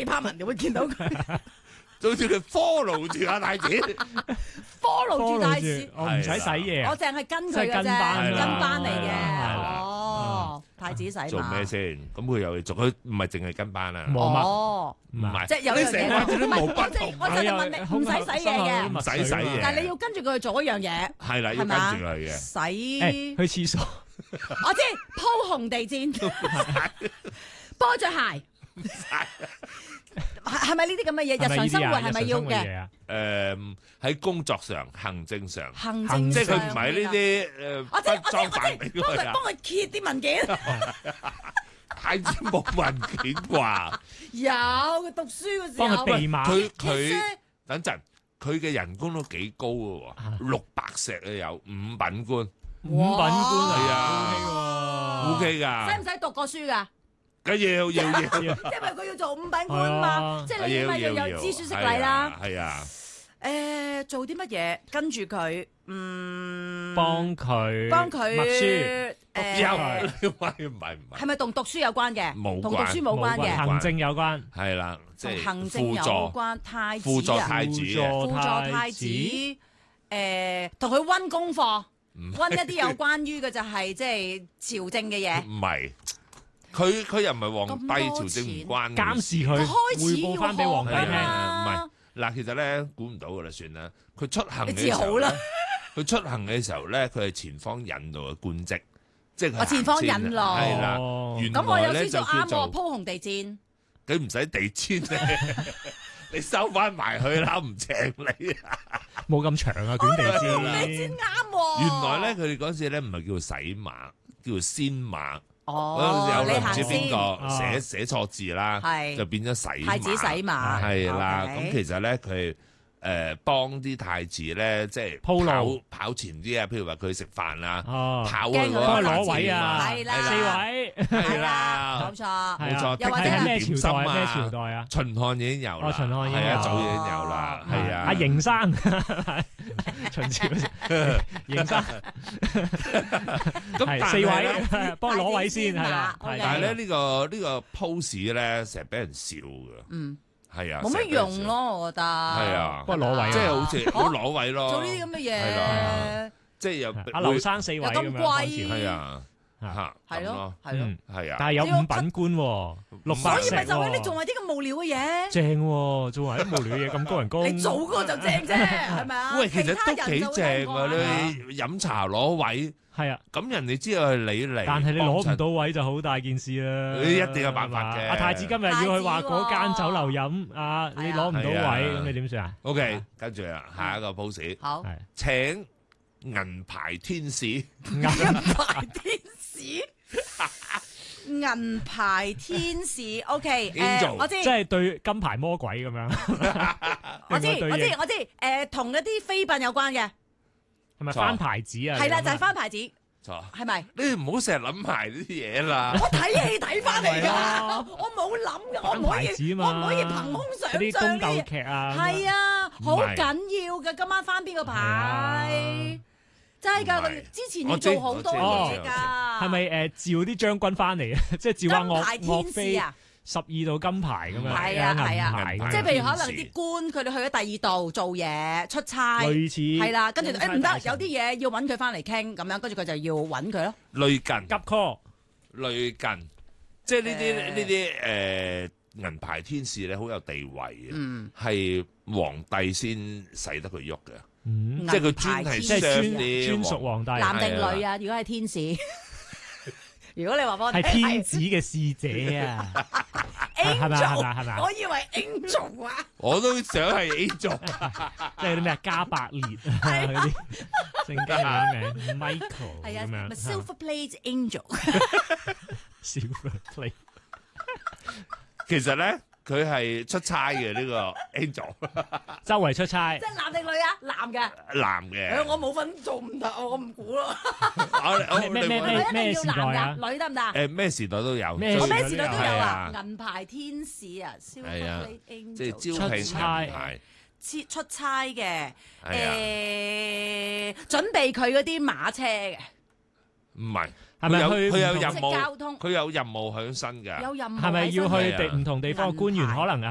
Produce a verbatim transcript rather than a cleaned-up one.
department 你會見到佢好似佢 follow 住阿太子 ，follow 住大使， 我唔使洗嘢， 我淨係跟佢嘅啫， 跟班跟班嚟係嘅。 啦哦，太子洗馬做咩先？咁佢有嘢做，佢唔係淨係跟班啊。 磨墨哦， 唔係， 即係有樣嘢你成日都唔係冇不我即係我就係問你唔使洗嘢嘅， 唔使洗嘢但係你要跟住佢去做一樣嘢， 係啦，要跟係嘛？ 住佢嘅。 洗， 誒去廁所， 我知鋪紅地氈，波着鞋，係係咪呢啲咁嘅嘢？日常生活係咪要嘅？ 誒喺工作上、行政上， 行政即係佢上唔係呢啲誒我知我知裝我知， 扮俾佢啊。 幫佢幫佢揭啲文件。 太子冇文件啩？ 有佢讀書嘅時候， 幫佢備碼。 佢揭佢書等陣，佢嘅人工都幾高嘅喎，六百石啊有五品官五品官係啊啊，O K 使㗎， 唔使讀過書㗎？ 梗要要要， 因為佢要做五品官嘛， 係啊即係你起碼要有知書識禮啦。 係啊， 誒，做啲乜嘢？跟住佢，嗯， 幫佢幫佢默書， 誒， 有唔係唔係唔係係咪同讀書有關嘅？ 冇關同讀書冇關嘅， 行政有關， 係啦，即係同行政有輔助關。太子輔助啊， 太子啊， 輔助太子，誒，同佢温功課，温一啲有關於嘅就係即係朝政嘅嘢。 唔係，佢佢又唔係皇帝， 咁多朝政唔關監視佢， 開始匯報翻俾皇帝聽。 要學啦唔係嗱，其實咧估唔到噶啦，算啦。佢出行你嘅時候知好啦咧，佢出行嘅時候咧，佢係前方引路嘅官職，即係佢我前方引路係啦哦。 原咁我有來咧就叫少少啱喎， 做鋪紅地氈。 佢唔使地氈咧，你收翻埋去啦，唔請你啊！ 冇咁長啊，卷地地氈。 氈啱喎。 原來咧，佢哋嗰陣時咧唔係叫做洗馬，叫做先馬。 哦， 有你行唔知邊先， 個寫寫錯字啦， 係就變咗洗太子洗馬係啦。 OK 咁其實咧佢誒幫啲太子咧，即係鋪路跑跑前啲啊，譬如話佢食飯啊， 哦， 跑去嗰驚佢個太子攞位啊係啦四位， 係係啦，冇啦， 錯。 冇錯。 又或者係咩點心朝代？ 啊咩朝代啊？ 秦漢已經有啦， 哦秦漢已經係啊， 有早已經有啦，係啊。 阿邢生，秦朝嗰時邢生咁係四但係咧位，幫我攞位先係啦。 太子先馬係但係咧呢個呢個 pose 咧，成日俾人笑噶， 嗯， 係啊， 冇乜用咯，我覺得。係啊幫我攞位啊即係好似好攞位咯， 做呢啲咁嘅係啦嘢， 即係又阿劉生四位咁樣又咁貴當時係啊嚇係咯咁咯，， 係咯。 嗯係啊， 但係有五品官喎，六百石所以咪就係你喎做埋啲咁無聊嘅嘢， 正喎，做埋啲無聊嘢咁高人工。 你做嗰個就正啫，係咪啊？ 喂，其實都幾他人就會正啊！ 聽你飲茶攞位， 係啊， 咁人哋知道係你嚟， 但係你攞唔幫襯到位就好大件事啦。 你一定有辦法嘅阿太子今日要去話嗰間酒樓飲，啊， 係啊你攞唔到位， 係啊咁你點算啊？ OK，跟住啊，下一個 pose， 好係請銀牌天使， 銀牌天使，銀牌天使，OK，誒， Angel 我知， 即係對金牌魔鬼咁樣。 我知，我知， 對應我知，誒，同一啲妃嬪有關嘅， 係咪翻牌子啊？ 係啦，就係翻牌子， 錯， 係咪？ 你唔好成日諗埋呢啲嘢啦。 我睇戲睇翻嚟係㗎啊， 我冇諗㗎，我唔可以翻牌子，嘛我唔可以憑空想嗰啲宮鬥像呢啲。 劇啊， 係啊， 唔係好緊要㗎，今晚翻邊個牌係？ 真係㗎， 唔係之前要做好多我知嘢㗎。 係咪誒召啲將軍翻嚟啊？即係召下金牌岳岳天飛使啊？ 十二道金牌咁樣， 係啊係啊銀牌咁樣即係譬如可能天使啲官佢哋去咗第二度做嘢出差， 類似係啦，跟住誒唔得，有啲啲嘢要揾佢翻嚟傾，咁樣跟住佢就要揾佢咯。 類近急 call 類近，即係呢啲誒呢啲誒銀牌天使咧，好有地位嘅， 嗯， 係皇帝先使得佢喐嘅， 嗯， 即係佢專係即係 serve 專啲專屬皇皇帝， 男定女啊？如果係天使，如果你話幫我聽係天子嘅使者啊，係咪啊係咪啊係咪啊 ，angel，我以為 angel 啊， 我都想係 Angel， 即係啲咩啊加百列啊嗰啲聖經嘅名 Michael 係啊， 咁樣咪 silver plate angel， Silver Plate 其實咧佢係出差嘅呢個 Angel， 周圍出差即，係男定女啊？男嘅， 男誒我嘅， 冇份做唔得，我唔估咯。 我我咩咩我咩係咪一定要男㗎？女得唔得？ 誒咩時代都有， 咩我最咩時代都有係啊！ 啊銀牌天使啊，silver 係啊 plate angel， 即係招聘出差銀牌， 出出差嘅， 係啊誒準備佢嗰啲馬車嘅， 唔係係咪去佢有佢有唔同任即係交務， 通佢有任務喺身㗎。 有任務係咪要喺身去地係啊唔同地方嘅官員銀牌可能